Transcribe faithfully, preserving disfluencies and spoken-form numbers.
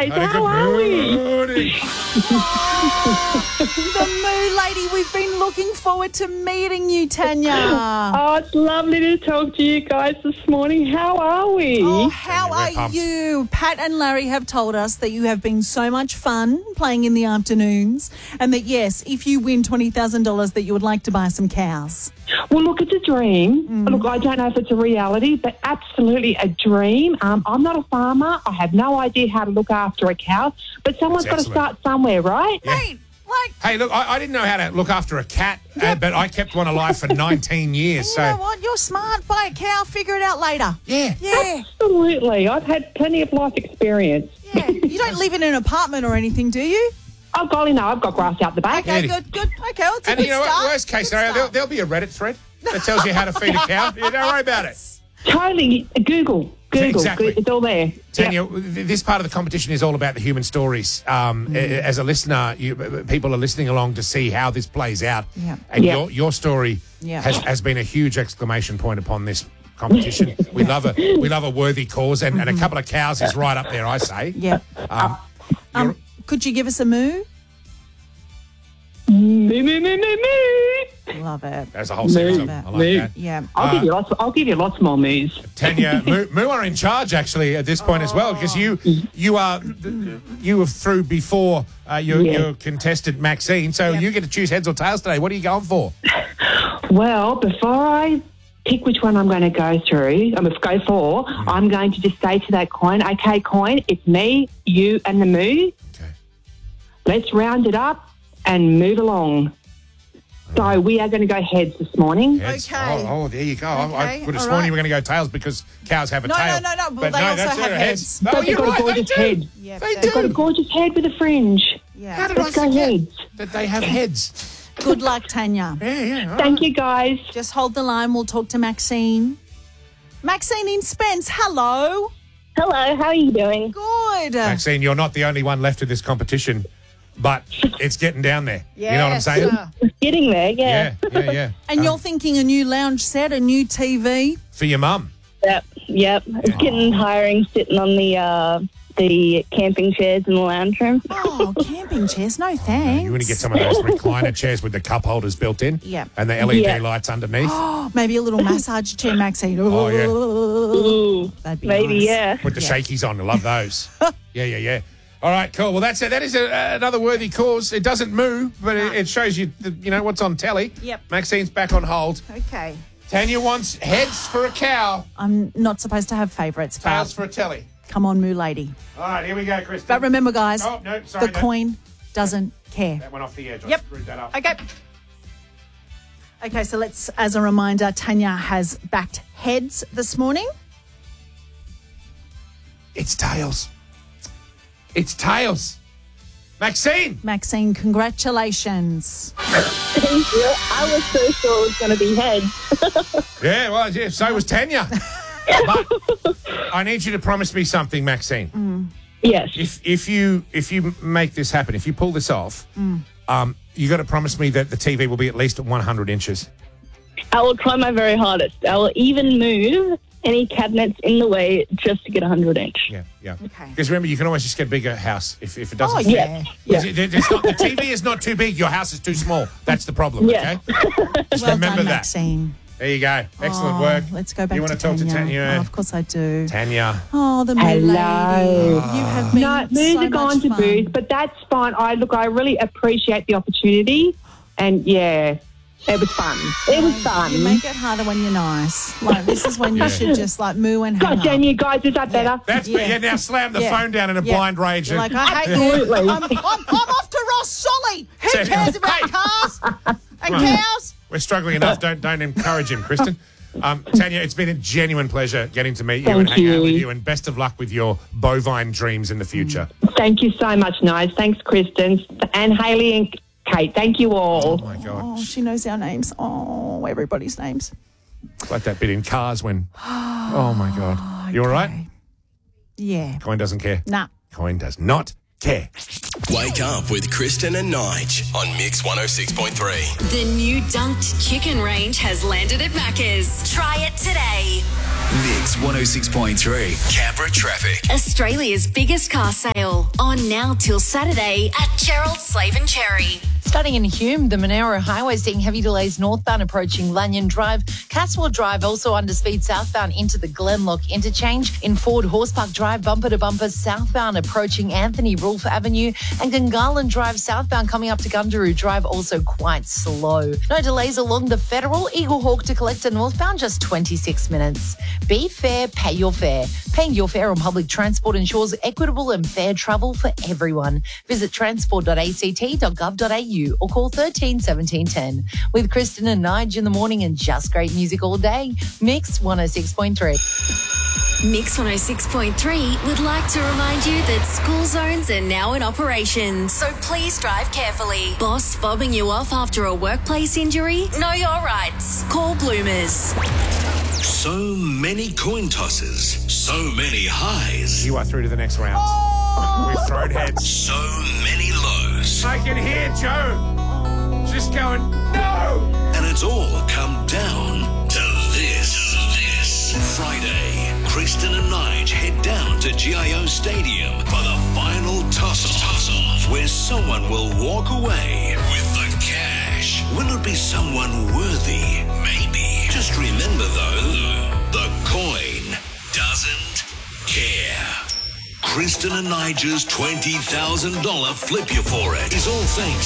guys. Hey, How are we? morning. The Moo Lady, we've been looking forward to meeting you, Tanya. Oh, it's lovely to talk to you guys this morning. How are we? Oh, how Tanya, we're are pumped. you? Pat and Larry have told us that you have been so much fun playing in the afternoons and that, yes, if you win twenty thousand dollars that you would like to buy some cows. Well, look, it's a dream. Look, I don't know if it's a reality, but absolutely a dream. Um, I'm not a farmer. I have no idea how to look after a cow, but someone's got That's to excellent. start somewhere, right? Mate, like, Hey, look, I, I didn't know how to look after a cat, uh, but I kept one alive for nineteen years. you So, know what? You're smart. Buy a cow, figure it out later. yeah. Yeah, Absolutely. I've had plenty of life experience. yeah. You don't live in an apartment or anything, do you? Oh, golly, no, I've got grass out the back. Okay, Yeah. good, good. Okay, well, it's a And good you know what? start. Worst case Good scenario, start. there'll, there'll be a Reddit thread that tells you how to feed a cow. Yeah, don't worry about it. Totally. Google. Google. Exactly. It's all there. Tanya, Yep. th- this part of the competition is all about the human stories. Um, Mm. a- As a listener, you, people are listening along to see how this plays out. Yeah. And Yeah. your your story Yeah. has, has been a huge exclamation point upon this competition. We love a we love a worthy cause, and, and a couple of cows is right up there, I say. Yeah. Um, Um, you're- could you give us a moo? Moo, moo, moo, moo, moo. Love it. There's a whole series of Moo. them. I like Moo. that. Yeah. I'll Uh, give you lots. I'll give you lots more moos. Tanya, Moo, Moo are in charge actually at this point as well, because you you are you were through before uh, your, Yeah. your contestant Maxine, so Yep. you get to choose heads or tails today. What are you going for? Well, before I pick which one I'm going to go through, I'm going to go for, I'm going to just say to that coin, okay, coin, it's me, you, and the moo. Okay. Let's round it up and move along. So we are going to go heads this morning. Heads. Okay. Oh, oh, there you go. I, I Okay, could have all sworn right. you were going to go tails because cows have a No, tail. no, no, no, but But they no, also that's have their heads. Oh, But they've you're got a right. They gorgeous do. head. Yeah, They they've They've got a do. gorgeous head with a fringe. Yeah. How did Let's I go forget heads. that they have heads? Good luck, Tanya. Yeah, yeah. all Thank you, guys. Just hold the line. We'll talk to Maxine. Maxine in Spence, hello. Hello, how are you doing? Good. Maxine, you're not the only one left of this competition, but it's getting down there. You know what I'm Yes, saying? uh, Getting there, yeah. Yeah, yeah, yeah. And Um, you're thinking a new lounge set, a new T V? for your mum. Yep, yep. It's getting tiring sitting on the uh, the camping chairs in the lounge room. Oh, camping chairs. No thanks. You want to get some of those recliner chairs with the cup holders built in, Yeah. and the L E D Yeah. lights underneath. Oh, maybe a little massage chair, Maxine. Oh, yeah. Ooh, That'd be maybe, nice. yeah. With the Yeah. shakies on. I love those. yeah, yeah, yeah. All right, cool. Well, that's it. That is a, another worthy cause. It doesn't move, but it, it shows you, the, you know, what's on telly. Yep. Maxine's back on hold. Okay. Tanya wants heads for a cow, I'm not supposed to have favourites, tails but for a telly. come on, Moo Lady. All right, here we go, Kristen. But remember, guys, Oh, no, sorry. the no. coin doesn't care. That went off the edge. I Yep. screwed that up. Okay. Okay, so let's, as a reminder, Tanya has backed heads this morning. It's tails. It's tails. Maxine. Maxine, congratulations. Thank you. I was so sure it was going to be heads. Yeah, well, yeah, so was Tanya. But I need you to promise me something, Maxine. Yes. If if you if you make this happen, if you pull this off, um, you got to promise me that the T V will be at least one hundred inches. I will try my very hardest. I will even move any cabinets in the way just to get a hundred inch. Yeah, yeah. Okay. Because remember, you can always just get a bigger house if, if it doesn't. Oh, fit. yeah. It's- it- it's not, the T V is not too big. Your house is too small. That's the problem. Yeah. Okay. Just Well remember done, that. Maxine. There you go. Excellent Oh, work. Let's go back You want to to talk Tanya. to Tanya? Oh, of course I do. Tanya. Oh, the Moo Hello. Lady. You have been No, moos so are gone much to fun. booze, but that's fine. I look, I really appreciate the opportunity, and yeah, it was fun. It was fun. You make it harder when you're nice. Like, this is when Yeah. you should just, like, moo and hang God damn up. you guys, is that better? That's Yeah. yeah. yeah. Now slam the Yeah. phone down in a Yeah. blind rage. You're and- like, I hate you. Absolutely. I'm, I'm, I'm off to Ross Solly. Who Say- cares about Hey. cars and Right. cows? We're struggling enough. Don't don't encourage him, Kristen. Um, Tanya, it's been a genuine pleasure getting to meet you and Thank hang out with you. you, and best of luck with your bovine dreams in the future. Thank you so much, Nige. Thanks, Kristen, and Hayley and Kate. Thank you all. Oh my God! Oh, she knows our names. Oh, everybody's names. It's like that bit in Cars when. Oh my God! You all right? Okay. Yeah. Coin doesn't care. Nah. Coin does not care. Wake up with Kristen and Nige on Mix one oh six point three. The new dunked chicken range has landed at Macca's. Try it today. Mix one oh six point three. Canberra traffic. Australia's biggest car sale On now till Saturday at Gerald Slave and Cherry. Starting in Hume, the Monero Highway seeing heavy delays northbound approaching Lanyon Drive. Caswell Drive also under speed southbound into the Glenlock interchange. In Ford Horse Park Drive, bumper to bumper southbound approaching Anthony Rolfe Avenue. And Gungahlin Drive southbound coming up to Gundaroo Drive also quite slow. No delays along the Federal Eagle Hawk to Collector northbound, just twenty-six minutes. Be fair, pay your fare. Paying your fare on public transport ensures equitable and fair travel for everyone. Visit transport dot a c t dot gov dot a u or call thirteen seventeen ten. With Kristen and Nige in the morning and just great music all day. Mix one oh six point three. Mix one oh six point three would like to remind you that school zones are now in operation, so please drive carefully. Boss fobbing you off after a workplace injury? Know your rights. Call Bloomers. So many coin tosses, so many highs, You are through to the next round. We've thrown heads. so many lows, I can hear Joe just going, no! and it's all come down to this. This Friday, Kristen and Nige head down to G I O Stadium for the final toss-off, where someone will walk away with the cash. Will it be someone worthy? Maybe. Just remember, though, the coin doesn't care. Kristen and Nige's twenty thousand dollars Flip You For It is all thanks